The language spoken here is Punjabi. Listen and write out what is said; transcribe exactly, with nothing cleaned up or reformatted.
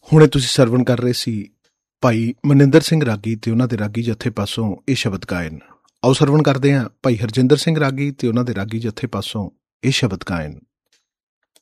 ਹੁਣੇ ਤੁਸੀਂ ਸਰਵਣ ਕਰ ਰਹੇ ਸੀ ਭਾਈ ਮਨਿੰਦਰ ਸਿੰਘ ਰਾਗੀ ਤੇ ਉਹਨਾਂ ਦੇ ਰਾਗੀ ਜਥੇ ਪਾਸੋਂ ਇਹ ਸ਼ਬਦ ਗਾਇਨ। ਆਓ ਸਰਵਣ ਕਰਦੇ ਹਾਂ ਭਾਈ ਹਰਜਿੰਦਰ ਸਿੰਘ ਰਾਗੀ ਤੇ ਉਹਨਾਂ ਦੇ ਰਾਗੀ ਜਥੇ ਪਾਸੋਂ ਇਹ ਸ਼ਬਦ ਗਾਇਨ।